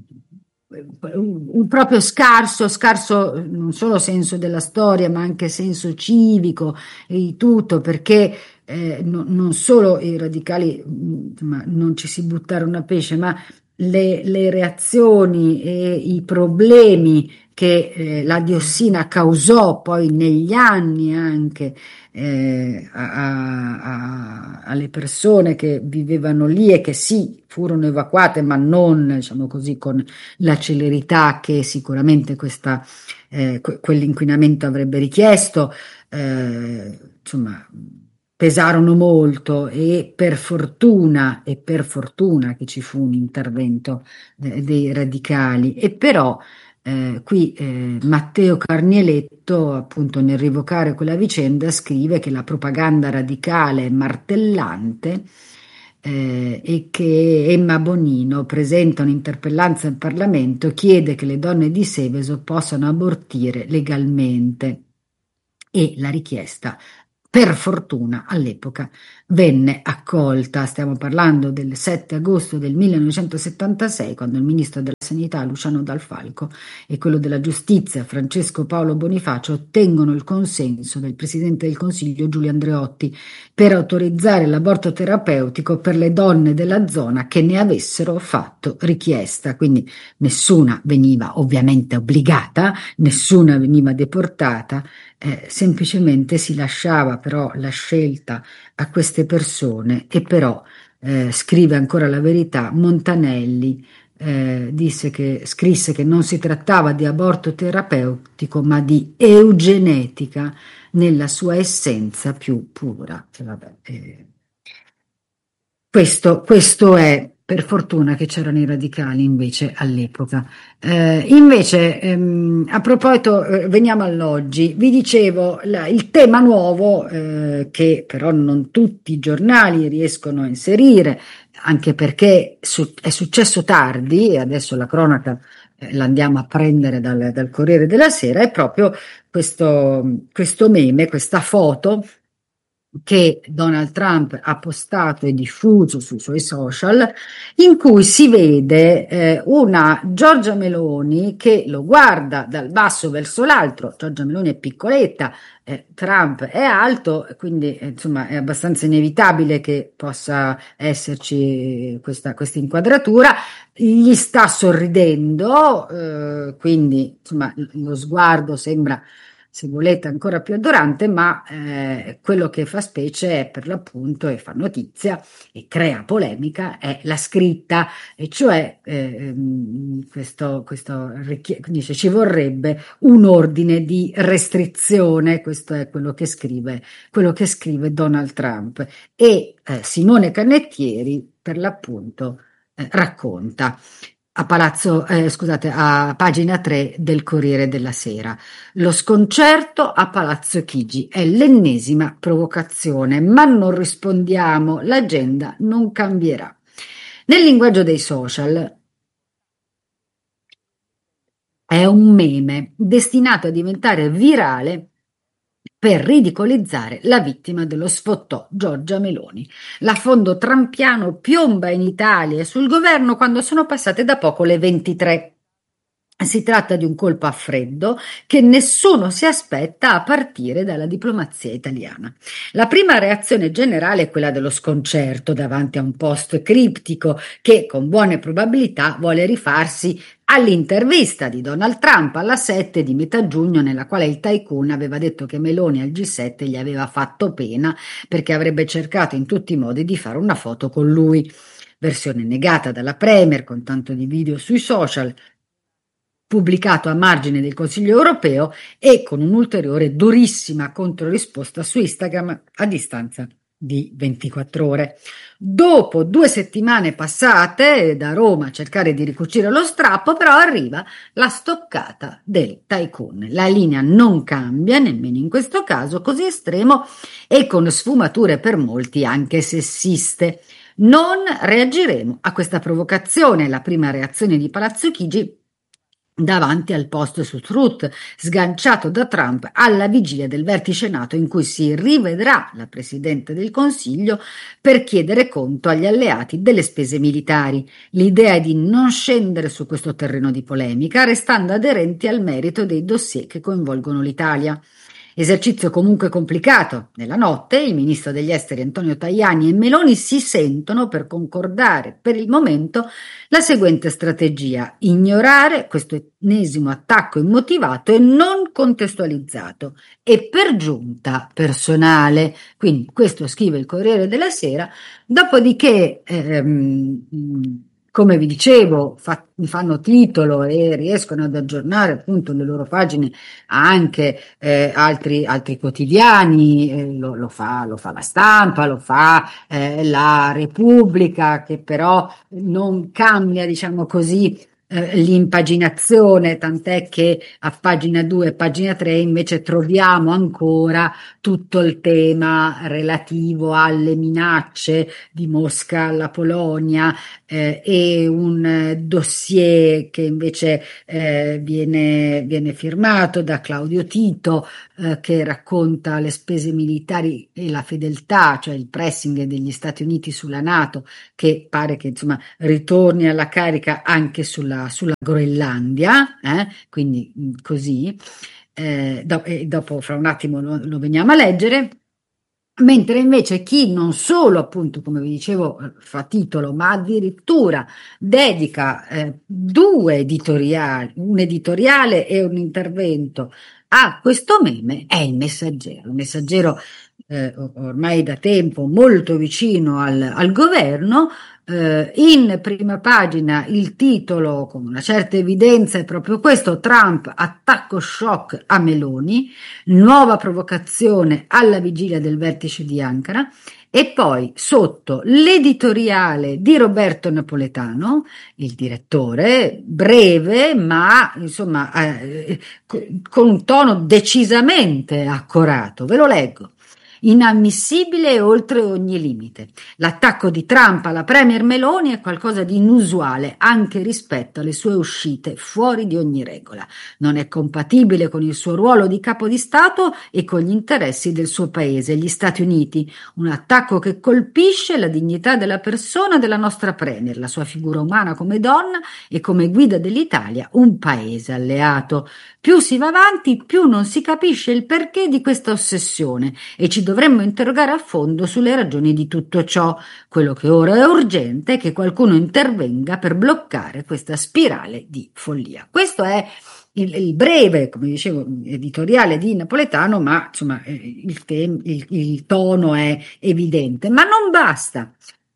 un proprio scarso, scarso non solo senso della storia, ma anche senso civico e di tutto, perché eh, no, non solo i radicali, insomma, non ci si buttarono a pesce, ma le, le reazioni e i problemi che eh, la diossina causò poi negli anni anche eh, a, a, alle persone che vivevano lì e che sì, furono evacuate, ma non, diciamo così, con la celerità che sicuramente questa, eh, que- quell'inquinamento avrebbe richiesto, eh, insomma, pesarono molto e per fortuna, e per fortuna che ci fu un intervento eh, dei radicali, e però eh, qui eh, Matteo Carnieletto, appunto nel rievocare quella vicenda, scrive che la propaganda radicale è martellante eh, e che Emma Bonino presenta un'interpellanza in Parlamento, chiede che le donne di Seveso possano abortire legalmente e la richiesta per fortuna all'epoca venne accolta. Stiamo parlando del sette agosto del millenovecentosettantasei, quando il ministro della Sanità Luciano Dal Falco e quello della Giustizia Francesco Paolo Bonifacio ottengono il consenso del Presidente del Consiglio Giulio Andreotti per autorizzare l'aborto terapeutico per le donne della zona che ne avessero fatto richiesta. Quindi nessuna veniva ovviamente obbligata, nessuna veniva deportata, eh, semplicemente si lasciava però la scelta a queste persone. E però eh, scrive ancora La Verità, Montanelli eh, disse che, scrisse che non si trattava di aborto terapeutico ma di eugenetica nella sua essenza più pura. E vabbè, eh, questo, questo è, per fortuna che c'erano i radicali invece all'epoca. Eh, invece, ehm, a proposito, eh, veniamo all'oggi. Vi dicevo, la, il tema nuovo, eh, che però non tutti i giornali riescono a inserire, anche perché su, è successo tardi, e adesso la cronaca eh, l'andiamo a prendere dal, dal Corriere della Sera, è proprio questo, questo meme, questa foto che Donald Trump ha postato e diffuso sui suoi social, in cui si vede eh, una Giorgia Meloni che lo guarda dal basso verso l'alto. Giorgia Meloni è piccoletta, eh, Trump è alto, quindi eh, insomma è abbastanza inevitabile che possa esserci questa, questa inquadratura. Gli sta sorridendo, eh, quindi insomma lo sguardo sembra, se volete, ancora più adorante, ma eh, quello che fa specie è, per l'appunto, e fa notizia e crea polemica, è la scritta, e cioè eh, questo, questo dice ci vorrebbe un ordine di restrizione. Questo è quello che scrive, quello che scrive Donald Trump, e eh, Simone Cannettieri, per l'appunto, eh, racconta a Palazzo, eh, scusate, a pagina tre del Corriere della Sera. Lo sconcerto a Palazzo Chigi è l'ennesima provocazione, ma non rispondiamo, l'agenda non cambierà. Nel linguaggio dei social è un meme destinato a diventare virale per ridicolizzare la vittima dello sfottò Giorgia Meloni. L'affondo trampiano piomba in Italia e sul governo quando sono passate da poco le ventitré. Si tratta di un colpo a freddo che nessuno si aspetta a partire dalla diplomazia italiana. La prima reazione generale è quella dello sconcerto davanti a un post criptico che con buone probabilità vuole rifarsi all'intervista di Donald Trump alla sette di metà giugno, nella quale il tycoon aveva detto che Meloni al G sette gli aveva fatto pena perché avrebbe cercato in tutti i modi di fare una foto con lui. Versione negata dalla Premier con tanto di video sui social, pubblicato a margine del Consiglio europeo e con un'ulteriore durissima controrisposta su Instagram a distanza di ventiquattro ore. Dopo due settimane passate da Roma a cercare di ricucire lo strappo, però arriva la stoccata del tycoon. La linea non cambia nemmeno in questo caso così estremo e con sfumature per molti anche sessiste. Non reagiremo a questa provocazione. La prima reazione di Palazzo Chigi davanti al post su Truth sganciato da Trump alla vigilia del vertice NATO in cui si rivedrà la Presidente del Consiglio per chiedere conto agli alleati delle spese militari. L'idea è di non scendere su questo terreno di polemica, restando aderenti al merito dei dossier che coinvolgono l'Italia. Esercizio comunque complicato. Nella notte il ministro degli esteri Antonio Tajani e Meloni si sentono per concordare per il momento la seguente strategia: ignorare questo ennesimo attacco immotivato e non contestualizzato e per giunta personale. Quindi questo scrive il Corriere della Sera, dopodiché ehm, come vi dicevo, fa, fanno titolo e riescono ad aggiornare appunto le loro pagine anche eh, altri, altri quotidiani, eh, lo, lo, fa, lo fa La Stampa, lo fa eh, La Repubblica, che però non cambia, diciamo così, eh, l'impaginazione, tant'è che a pagina due e pagina tre invece troviamo ancora tutto il tema relativo alle minacce di Mosca alla Polonia, eh, e un eh, dossier che invece eh, viene, viene firmato da Claudio Tito, eh, che racconta le spese militari e la fedeltà, cioè il pressing degli Stati Uniti sulla NATO, che pare che insomma ritorni alla carica anche sulla, sulla Groenlandia, eh? Quindi mh, così. Eh, do, e dopo fra un attimo lo, lo veniamo a leggere. Mentre invece chi non solo, appunto, come vi dicevo, fa titolo, ma addirittura dedica eh, due editoriali, un editoriale e un intervento a questo meme, è il Messaggero. Il Messaggero eh, ormai da tempo molto vicino al, al governo. Eh, in prima pagina il titolo con una certa evidenza è proprio questo: Trump, attacco shock a Meloni, nuova provocazione alla vigilia del vertice di Ankara. E poi sotto l'editoriale di Roberto Napoletano, il direttore, breve ma insomma eh, con un tono decisamente accorato. Ve lo leggo. Inammissibile e oltre ogni limite. L'attacco di Trump alla premier Meloni è qualcosa di inusuale anche rispetto alle sue uscite fuori di ogni regola. Non è compatibile con il suo ruolo di capo di Stato e con gli interessi del suo paese, gli Stati Uniti. Un attacco che colpisce la dignità della persona della nostra premier, la sua figura umana come donna e come guida dell'Italia, un paese alleato. Più si va avanti, più non si capisce il perché di questa ossessione e ci dovremmo interrogare a fondo sulle ragioni di tutto ciò. Quello che ora è urgente è che qualcuno intervenga per bloccare questa spirale di follia. Questo è il, il breve, come dicevo, editoriale di Napoletano, ma insomma il, tem- il, il tono è evidente. Ma non basta.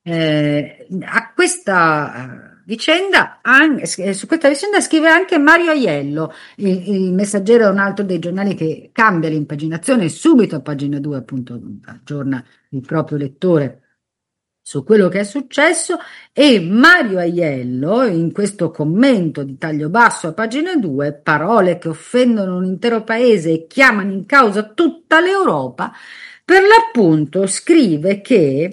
Eh, a questa vicenda, anche, su questa vicenda scrive anche Mario Aiello. Il, il Messaggero è un altro dei giornali che cambia l'impaginazione e subito a pagina due appunto aggiorna il proprio lettore su quello che è successo, e Mario Aiello in questo commento di taglio basso a pagina due, parole che offendono un intero paese e chiamano in causa tutta l'Europa, per l'appunto scrive che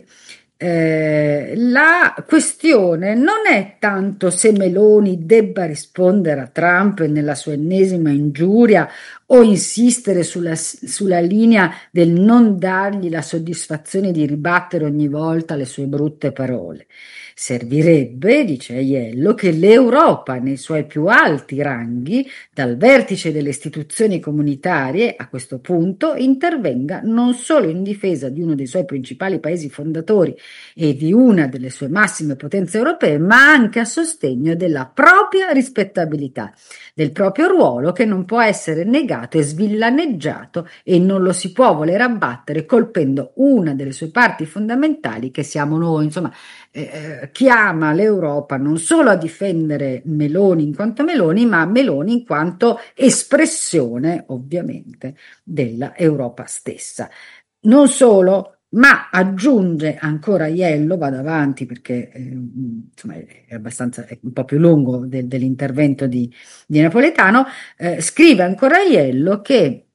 Eh, la questione non è tanto se Meloni debba rispondere a Trump nella sua ennesima ingiuria o insistere sulla, sulla linea del non dargli la soddisfazione di ribattere ogni volta le sue brutte parole. Servirebbe, dice Aiello, che l'Europa nei suoi più alti ranghi, dal vertice delle istituzioni comunitarie, a questo punto intervenga non solo in difesa di uno dei suoi principali paesi fondatori e di una delle sue massime potenze europee, ma anche a sostegno della propria rispettabilità, del proprio ruolo che non può essere negato e svillaneggiato e non lo si può voler abbattere colpendo una delle sue parti fondamentali che siamo noi. Insomma, eh, chiama l'Europa non solo a difendere Meloni in quanto Meloni, ma Meloni in quanto espressione ovviamente della Europa stessa. Non solo, ma aggiunge ancora Aiello, vado avanti perché eh, insomma è abbastanza, è un po' più lungo del, dell'intervento di, di Napoletano, eh, scrive ancora Aiello che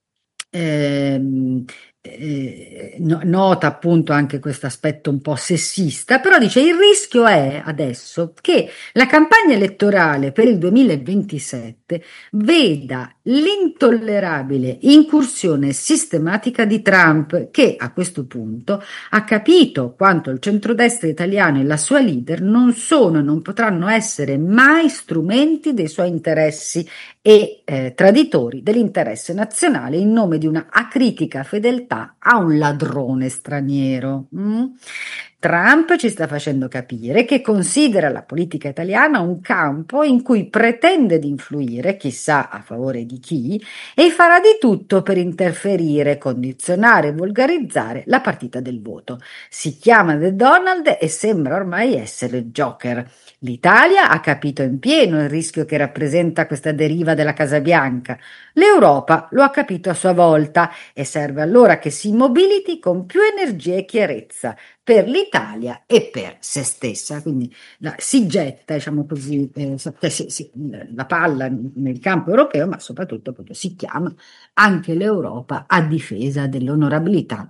ehm, eh, no, nota appunto anche questo aspetto un po' sessista, però dice il rischio è adesso che la campagna elettorale per il duemilaventisette veda l'intollerabile incursione sistematica di Trump, che a questo punto ha capito quanto il centrodestra italiano e la sua leader non sono e non potranno essere mai strumenti dei suoi interessi e eh, traditori dell'interesse nazionale in nome di una acritica fedeltà a un ladrone straniero. Mm? Trump ci sta facendo capire che considera la politica italiana un campo in cui pretende di influire, chissà a favore di chi, e farà di tutto per interferire, condizionare e volgarizzare la partita del voto. Si chiama The Donald e sembra ormai essere il Joker. L'Italia ha capito in pieno il rischio che rappresenta questa deriva della Casa Bianca. L'Europa lo ha capito a sua volta e serve allora che si mobiliti con più energia e chiarezza per l'Italia e per se stessa. Quindi la, si getta, diciamo così, eh, si, si, la palla nel campo europeo, ma soprattutto proprio si chiama anche l'Europa a difesa dell'onorabilità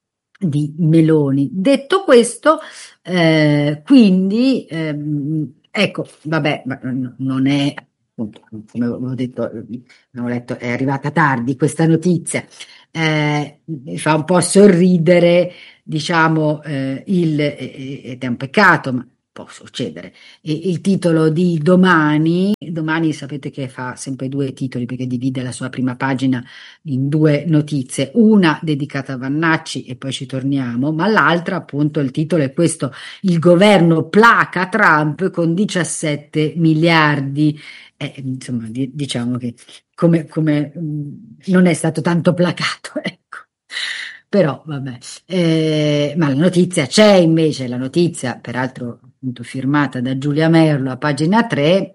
di Meloni. Detto questo, eh, quindi, ehm, ecco, vabbè, ma non è, appunto, come avevo detto, avevo letto, è arrivata tardi questa notizia, eh, mi fa un po' sorridere, diciamo, eh, il, ed è un peccato, ma può succedere, il titolo di Domani. Domani sapete che fa sempre due titoli perché divide la sua prima pagina in due notizie, una dedicata a Vannacci e poi ci torniamo, ma l'altra, appunto, il titolo è questo: il governo placa Trump con diciassette miliardi. Eh, insomma, di, diciamo che come, come mh, non è stato tanto placato, ecco. Però vabbè, eh, ma la notizia c'è invece, la notizia peraltro appunto firmata da Giulia Merlo a pagina tre,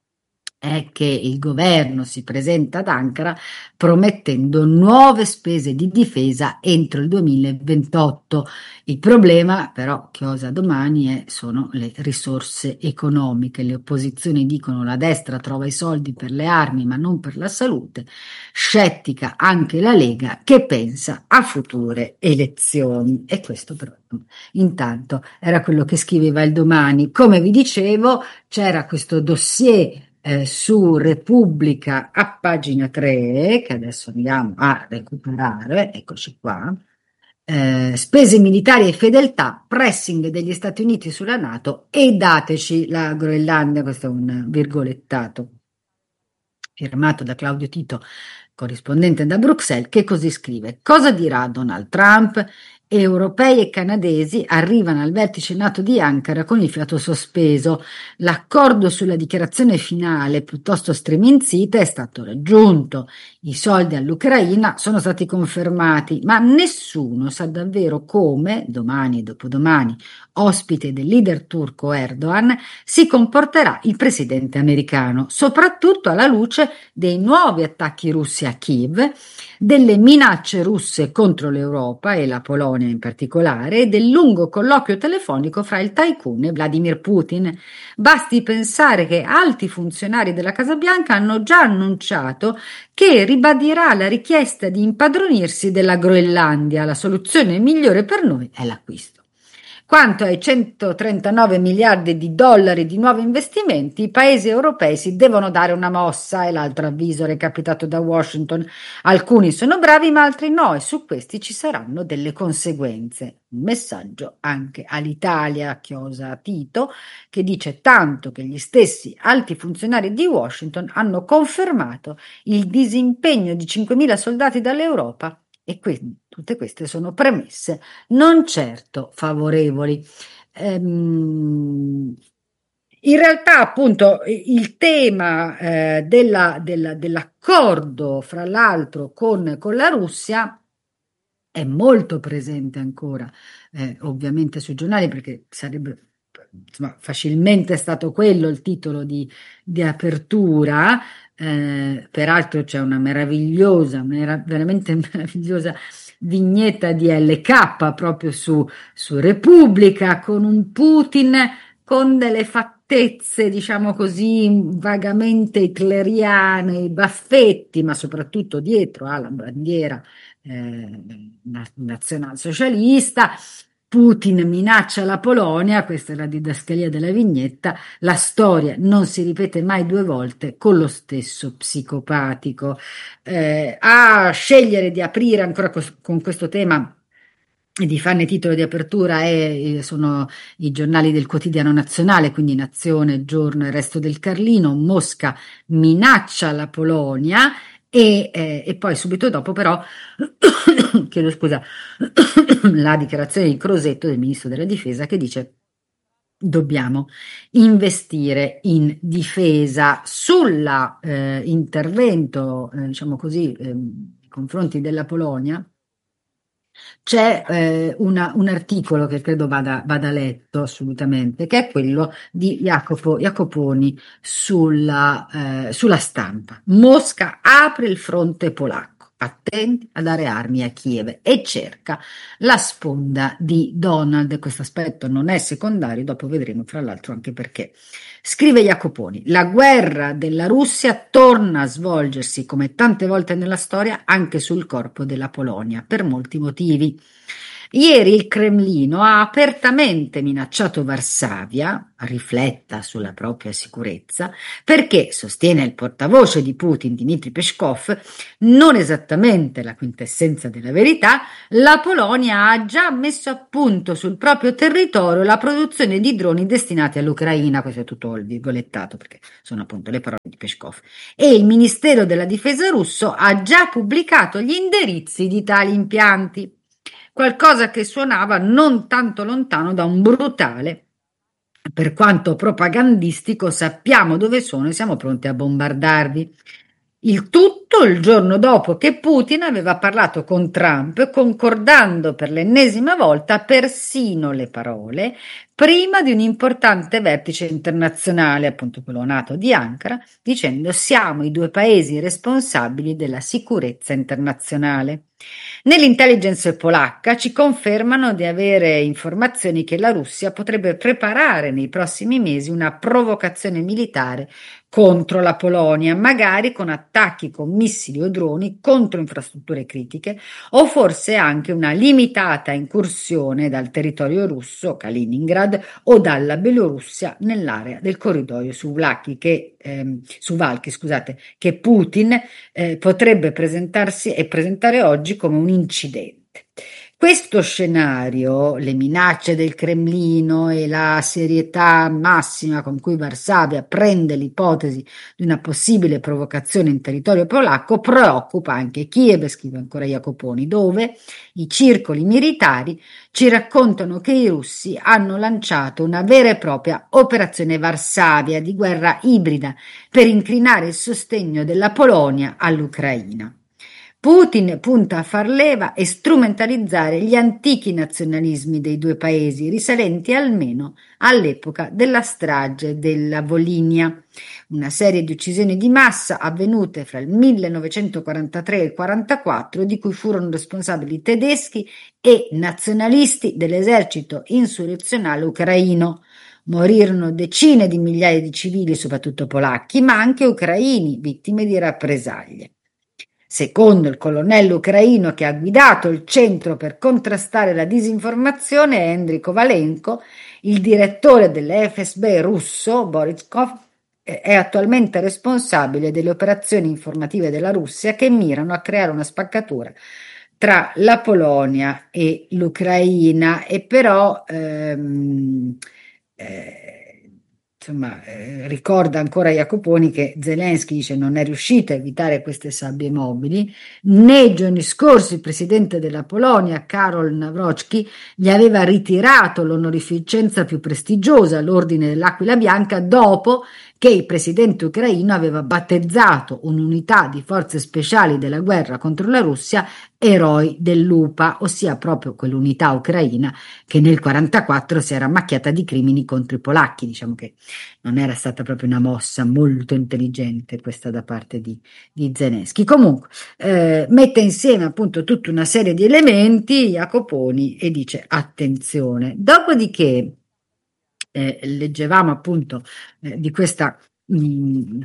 è che il governo si presenta ad Ankara promettendo nuove spese di difesa entro il duemilaventotto. Il problema però che osa Domani è, sono le risorse economiche. Le opposizioni dicono la destra trova i soldi per le armi ma non per la salute. Scettica anche la Lega, che pensa a future elezioni. E questo però intanto era quello che scriveva il Domani. Come vi dicevo, c'era questo dossier Eh, su Repubblica a pagina tre, che adesso andiamo a recuperare, eccoci qua, eh, spese militari e fedeltà, pressing degli Stati Uniti sulla NATO e dateci la Groenlandia. Questo è un virgolettato firmato da Claudio Tito, corrispondente da Bruxelles, che così scrive: cosa dirà Donald Trump? Europei e canadesi arrivano al vertice NATO di Ankara con il fiato sospeso. L'accordo sulla dichiarazione finale, piuttosto striminzita, è stato raggiunto. I soldi all'Ucraina sono stati confermati, ma nessuno sa davvero come, domani e dopodomani, ospite del leader turco Erdogan, si comporterà il presidente americano, soprattutto alla luce dei nuovi attacchi russi a Kiev, delle minacce russe contro l'Europa e la Polonia in particolare, e del lungo colloquio telefonico fra il tycoon e Vladimir Putin. Basti pensare che alti funzionari della Casa Bianca hanno già annunciato che ribadirà la richiesta di impadronirsi della Groenlandia. La soluzione migliore per noi è l'acquisto. Quanto ai centotrentanove miliardi di dollari di nuovi investimenti, i paesi europei si devono dare una mossa, è l'altro avviso recapitato da Washington. Alcuni sono bravi ma altri no, e su questi ci saranno delle conseguenze. Un messaggio anche all'Italia, chiosa Tito, che dice tanto che gli stessi alti funzionari di Washington hanno confermato il disimpegno di cinquemila soldati dall'Europa. E quindi tutte queste sono premesse non certo favorevoli. Ehm, in realtà, appunto, il tema eh, della, della, dell'accordo, fra l'altro, con, con la Russia è molto presente ancora, eh, ovviamente sui giornali, perché sarebbe, insomma, facilmente stato quello il titolo di, di apertura. Eh, peraltro c'è una meravigliosa, mera, veramente meravigliosa vignetta di L K proprio su, su Repubblica, con un Putin con delle fattezze, diciamo così, vagamente hitleriane, i baffetti, ma soprattutto dietro alla bandiera eh, nazionalsocialista, Putin minaccia la Polonia, questa è la didascalia della vignetta, la storia non si ripete mai due volte con lo stesso psicopatico. Eh, a scegliere di aprire ancora cos- con questo tema e di farne titolo di apertura è, sono i giornali del Quotidiano Nazionale, quindi Nazione, Giorno e il Resto del Carlino. Mosca minaccia la Polonia e, eh, e poi subito dopo però chiedo scusa la dichiarazione di Crosetto, del ministro della difesa, che dice: dobbiamo investire in difesa. Sulla eh, intervento eh, diciamo così eh, nei confronti della Polonia c'è eh, una- un articolo che credo vada, vada letto assolutamente, che è quello di Jacopo Jacoponi sulla, eh, sulla Stampa. Mosca apre il fronte polacco, attenti a dare armi a Kiev, e cerca la sponda di Donald. Questo aspetto non è secondario, dopo vedremo fra l'altro anche perché. Scrive Jacoponi: la guerra della Russia torna a svolgersi come tante volte nella storia anche sul corpo della Polonia, per molti motivi. Ieri il Cremlino ha apertamente minacciato Varsavia, rifletta sulla propria sicurezza, perché, sostiene il portavoce di Putin Dmitry Peskov, non esattamente la quintessenza della verità, la Polonia ha già messo a punto sul proprio territorio la produzione di droni destinati all'Ucraina. Questo è tutto il virgolettato perché sono appunto le parole di Peskov. E il Ministero della Difesa russo ha già pubblicato gli indirizzi di tali impianti. Qualcosa che suonava non tanto lontano da un brutale, per quanto propagandistico, sappiamo dove sono e siamo pronti a bombardarvi. Il tutto il giorno dopo che Putin aveva parlato con Trump, concordando per l'ennesima volta persino le parole prima di un importante vertice internazionale, appunto quello nato di Ankara, dicendo: siamo i due paesi responsabili della sicurezza internazionale. Nell'intelligence polacca ci confermano di avere informazioni che la Russia potrebbe preparare nei prossimi mesi una provocazione militare contro la Polonia, magari con attacchi con missili o droni contro infrastrutture critiche, o forse anche una limitata incursione dal territorio russo, Kaliningrad, o dalla Bielorussia nell'area del corridoio Suwalki, che, ehm, Suwalki, scusate, che Putin eh, potrebbe presentarsi e presentare oggi come un incidente. Questo scenario, le minacce del Cremlino e la serietà massima con cui Varsavia prende l'ipotesi di una possibile provocazione in territorio polacco, preoccupa anche Kiev, scrive ancora Jacoponi, dove i circoli militari ci raccontano che i russi hanno lanciato una vera e propria operazione Varsavia di guerra ibrida per incrinare il sostegno della Polonia all'Ucraina. Putin punta a far leva e strumentalizzare gli antichi nazionalismi dei due paesi, risalenti almeno all'epoca della strage della Volinia, una serie di uccisioni di massa avvenute fra il millenovecentoquarantatré e il quarantaquattro, di cui furono responsabili tedeschi e nazionalisti dell'esercito insurrezionale ucraino. Morirono decine di migliaia di civili, soprattutto polacchi, ma anche ucraini, vittime di rappresaglie. Secondo il colonnello ucraino che ha guidato il centro per contrastare la disinformazione, Andriy Kovalenko, il direttore dell'F S B russo, Boryskov, è attualmente responsabile delle operazioni informative della Russia che mirano a creare una spaccatura tra la Polonia e l'Ucraina. E però ehm, eh, Insomma, eh, ricorda ancora Jacoponi che Zelensky dice non è riuscito a evitare queste sabbie mobili. Nei giorni scorsi il presidente della Polonia, Karol Nawrocki, gli aveva ritirato l'onorificenza più prestigiosa, l'Ordine dell'Aquila Bianca, dopo che il presidente ucraino aveva battezzato un'unità di forze speciali della guerra contro la Russia eroi dell'U P A, ossia proprio quell'unità ucraina che nel quarantaquattro si era macchiata di crimini contro i polacchi. Diciamo che non era stata proprio una mossa molto intelligente questa da parte di, di Zelensky. Comunque eh, mette insieme appunto tutta una serie di elementi Jacoponi e dice attenzione. Dopodiché eh, leggevamo appunto eh, di questa mh,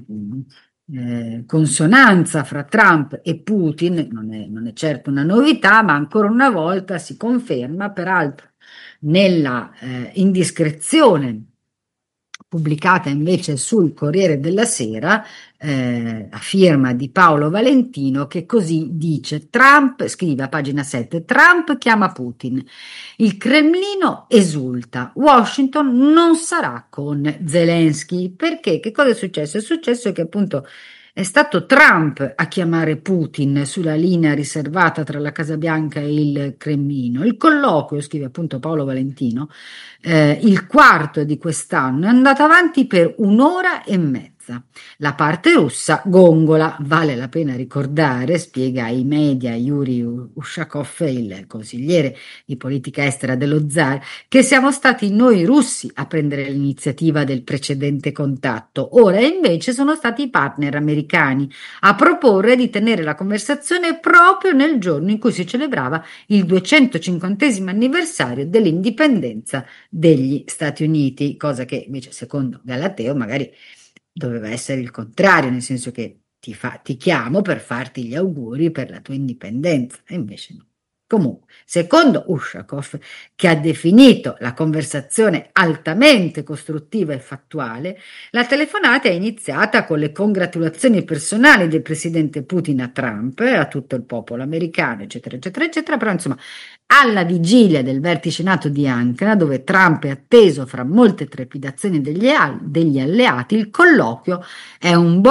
eh, consonanza fra Trump e Putin, non è, non è certo una novità, ma ancora una volta si conferma, peraltro nella eh, indiscrezione pubblicata invece sul Corriere della Sera, eh, a firma di Paolo Valentino, che così dice: Trump, scrive a pagina sette, Trump chiama Putin, il Cremlino esulta, Washington non sarà con Zelensky. Perché? Che cosa è successo? È successo che appunto è stato Trump a chiamare Putin sulla linea riservata tra la Casa Bianca e il Cremlino. Il colloquio, scrive appunto Paolo Valentino, eh, il quarto di quest'anno, è andato avanti per un'ora e mezza. La parte russa gongola. Vale la pena ricordare, spiega ai media Yuri Ushakov, il consigliere di politica estera dello zar, che siamo stati noi russi a prendere l'iniziativa del precedente contatto. Ora invece sono stati i partner americani a proporre di tenere la conversazione proprio nel giorno in cui si celebrava il duecentocinquantesimo anniversario dell'indipendenza degli Stati Uniti, cosa che invece secondo Galateo magari doveva essere il contrario, nel senso che ti, fa, ti chiamo per farti gli auguri per la tua indipendenza, e invece no. Comunque, secondo Ushakov, che ha definito la conversazione altamente costruttiva e fattuale, la telefonata è iniziata con le congratulazioni personali del presidente Putin a Trump, a tutto il popolo americano, eccetera, eccetera, eccetera, però insomma, alla vigilia del vertice NATO di Ankara, dove Trump è atteso fra molte trepidazioni degli, degli alleati, il colloquio è un